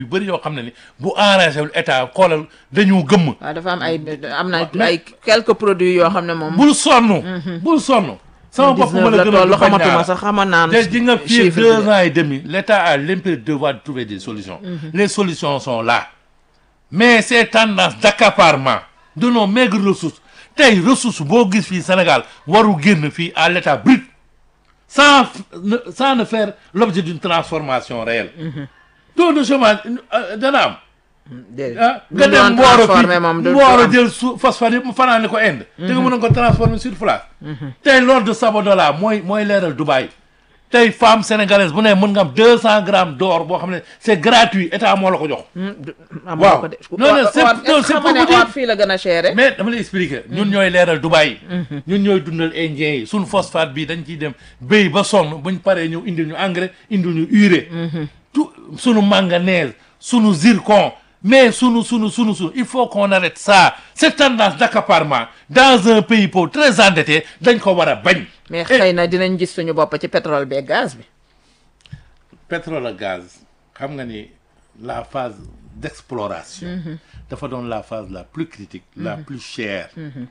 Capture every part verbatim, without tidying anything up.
yu bëri yoo xam ne ni bu arrangé wul état xoolal dañu gëmm. waaw dafa am ay am na ay quelques produits yoo xam ne moom. bul sonn. bul sonn. sama bopp ma la gën a lu xamatuma sax xama naan. te di nga fii deux ans et demi l' état a l'impérieux devoir de trouver des solutions. les solutions sont là. mais ces tendances d'accaparement de nos maigres ressources tey ressource boo gis fii Sénégal waru génn fii à l'état brut sans sans ne faire l'objet d'une transformation réelle. taux de chômage dana am. ah nga dem Mboro fii Mboro jël su phosphate yëpp mu fanaane ko Inde. te nga mën a ko transformer sur place. tey Lord de Sabodala mooy mooy leeral Dubaï. tey femme sénégalaise bu ne mën nga am deux cent grammes d'or boo xam ne c'est gratuit état moo la ko jox. waaw non non c'est non c'est pour dire fii la gën a cher. mais dama lay expliquer. ñun ñooy leeral Dubaï. ñun ñooy dundal indien yi suñu phosphate bi dañ ciy dem béy ba sonn buñ paree ñëw indil ñu engrais indil ñu urée. tout sunu manganèse sunu zircon mais sunu sunu sunu sunu il faut qu'on arrête ça cette tendance d'accaparement dans un pays pauvre très endetté dañ ko war a bañ. mais xëy na dinañ gis suñu bopp ci pétrole bi gaz bi. pétrole ak gaz xam nga ni la phase d'exploration. dafa doon la phase la plus critique. la plus chère.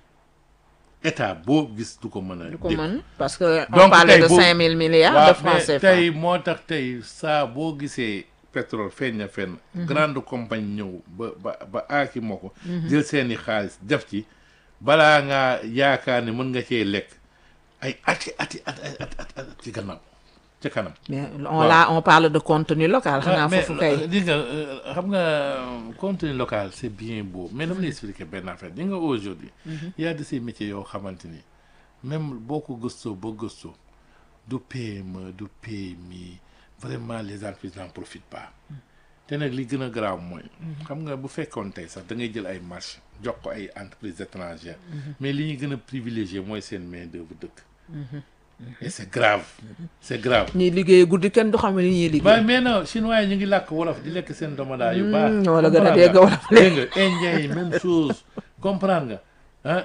état boo gis du ko mën a. du ko mën parce que on parlait de cinq mille milliards de francs C F A. tey moo tax tey saa boo gisee pétrole feeñ na fenn. grande compagnie ñëw ba ba ba aaki moo ko. jël seeni xaalis def ci balaa ngaa yaakaar ne mën nga cee lekk. ay ati ati ati ati ati ci gannaaw ci kanam. mais on là on parle de contenu local. xanaa foofu kay di nga xam nga contenu local c'est bien beau mais dama lay expliquer benn affaire di nga aujourd'hui y a de ces métiers yoo xamante ni même boo ko gëstoo ba gëstoo du P M E du P M I vraiment les entreprises n'en profitent pas. te nag li gën a grave mooy. xam nga bu fekkoon tey sax da ngay jël ay marché jox ko ay entreprises étrangères. mais li ñuy gën a privilégié mooy seen main d'œuvre dëkk. et c'est grave c'est grave. ñii liggéey guddi kenn du xam ne ñuy liggéey. mais non chinois yi ñu ngi làkk wolof di lekk seen domoda yu baax. wala gën a dégg wolof dégg nga indien yi même chose comprendre nga ah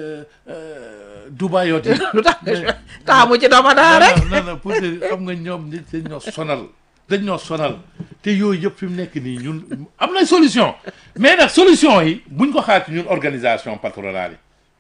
Dubaï yoot yi. lu tax taamu ci domoda rek. non non pour xam nga ñoom nit dañ ñoo sonal dañ ñoo sonal te yooyu yëpp fi mu nekk nii ñun am na solution mais nag solution yi buñ ko xaar ci ñun organisation patronale yi.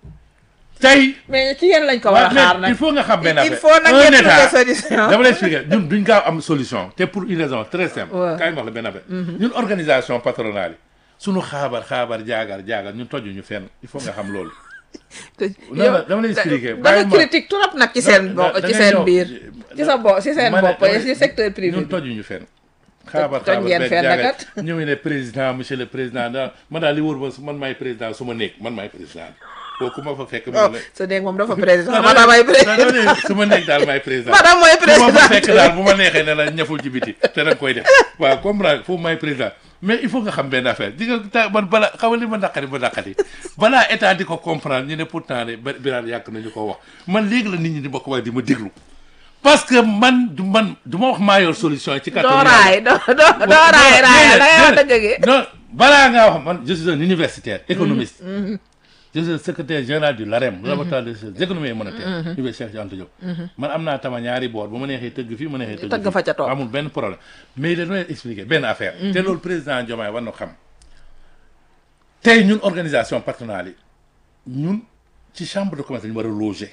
tey mais ci yéen lañ ko war a xaar nag il faut nga xam benn affaire il faut nag ngeen trouver solution. dama lay expliquer ñun duñ gaaw am solution te pour une raison très simple. waaw kaay ma wax la benn affaire. ñun organisation patronale yi suñu xaabar xaabar jaagar jaagar ñun tojuñu fenn il faut nga xam loolu. yow dama lay expliquer. da nga critique trop nag ci seen bo ci seen biir ci sa bo ci seen bopp ci secteur privé ñun tojuñu fenn. xaabar xaabar benn jaagar ñu ngi ne président monsieur le président da man daal li wóor ma man maay président su ma nekk man maay président kooku ma fa fekk. oh su dee moom dafa président madame may président su ma nekk daal may président. madame mooy président su ma fa fekk daal bu ma neexee ne la ñaful ci biti te da nga koy def waaw comprendre foofu may président mais il faut nga xam benn affaire di nga ta man bala xamal li ma naqari ma naqari balaa état di ko comprendre ñu ne pourtant de biraan yàgg nañu ko wax man léegi la nit ñi di ma ko wax di ma déglu parce que man du man du ma wax maa yor solution yi ci kàttan doo raay doo doo doo raay raay la la jógee non balaa ngaa wax man je suis un universitaire économiste. je suis secrétaire général du l'AREM. laboratoire des économies monétaires. Université Cheikh Anta Diop. man am naa tama ñaari boor bu ma neexee tëgg fii ma neexee tëgg tëgg fa ca toog amul benn problème mais dañoo leen expliquer benn affaire. te loolu président Diomaye war na xam. tey ñun organisation patronale yi ñun ci chambre de commerce dañu war a loger.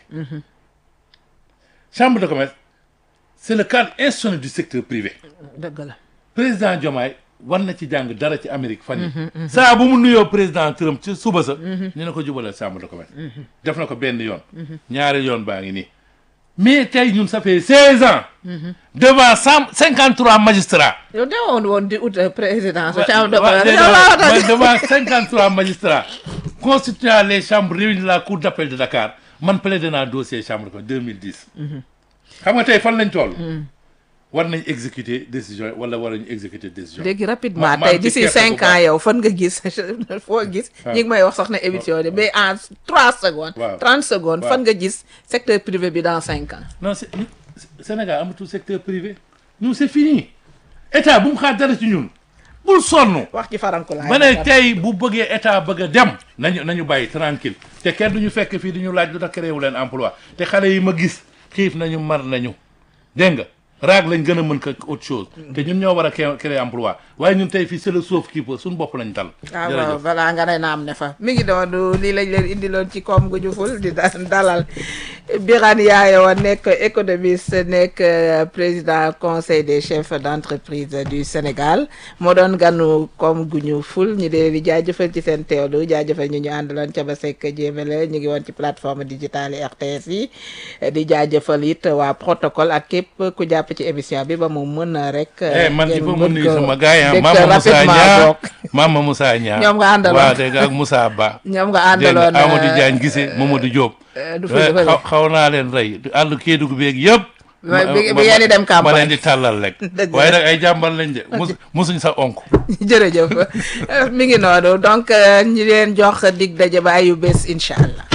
chambre de commerce c'est le cadre institutionnel du secteur privé. dëgg la président Diomaye war na ci jàng dara ci Amérique fan yi saa bu mu nuyoo président Trump ci suba sa ñu ne ko jubalal chambre de commerce def na ko benn yoon ñaari yoon baa ngi nii mais tey ñun ça fait seize ans devant cent cinquante trois magistrats yow dewoon woon di ut président sa chambre de commerce devant cinquante trois magistrats constituant les chambres réunies de la cour d'appel de Dakar man plaidé naa dossier chambre de commerce deux mille dix xam nga tey fan lañ toll war nañ exécuter décision wala war nañu exécuter décision. léegi rapidement tey d'ici cinq ans yow fan nga gis foo gis. ñi ngi may wax sax ne émission de mais en trois secondes. waaw trente secondes fan nga gis secteur privé bi dans cinq ans. non c'est Sénégal amatul secteur privé ñun c'est fini état bu mu xaar dara ci ñun bul sonn. wax ci farankulaay ma ne tey bu bëggee état bëgg a dem. nañu nañu bàyyi tranquille te kenn duñu fekk fii di ñu laaj lu tax créé wu leen emploi te xale yi ma gis xiif nañu mar nañu dégg nga. raag lañ gën a mën ko autre chose te ñun ñoo war a créer emploi waaye ñun tey fii c'est le sauve qui peut suñu bopp lañ tal ah waaw voilà nga ne naam ne fa mi ngi doon lii lañ leen indiloon ci koom gu ñu ful di dalal Birane Yahya nekk économiste nekk président conseil des chefs d'entreprise du Sénégal moo doon ganu koom gu ñu ful ñu dee di jaajëfal ci seen teewlu jaajëfal ñu ñu àndaloon ca ba sekk jéemale ñu ngi woon ci plateforme digitale R T S yi di jaajëfal it waa protocole ak képp ku jàpp ci émission bi ba mu mën a rek. man il faut mën nuyu sama gars yi Mama Moussa Niang Mama Moussa Niang ñoom nga àndaloon waaw dégg nga ak Moussa Ba. ñoom nga àndaloon dégg nga Amadou Diagne Guissé Mamadou Diop. du fa xaw xaw naa leen rey àll Kédougou beeg yëpp. bi bi yéen di dem campagne ma leen di tàllal rek. waaye nag ay jàmbal lañ de mus musuñ sa onk. jërëjëf mi ngi noonu donc ñi leen jox dig daje ba ayu bés incha allah.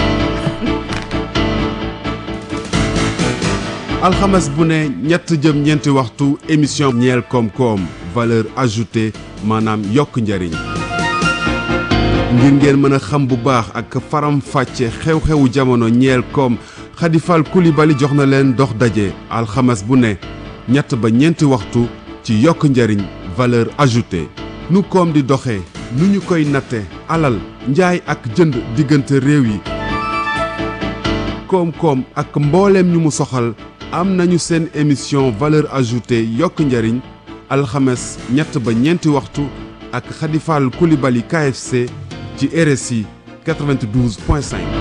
alxames bu ne ñett jëm ñeenti waxtu émission ñeel koom-koom valeur ajoutée maanaam yokk njariñ ngir ngeen mën a xam bu baax ak faram fàcce xew-xewu jamono ñeel koom Khady Fall Coulibaly jox na leen dox daje alxames bu ne ñett ba ñeenti waxtu ci yokk njariñ valeur ajoutée nu koom di doxee nu ñu koy natte alal njaay ak jënd diggante réew yi koom-koom ak mbooleem ñu mu soxal am nañu seen émission valeur ajoutée yokk njariñ alxames ñett ba ñeenti waxtu ak Khady Fall Coulibaly K F C ci R S I quatre-vingt-douze point cinq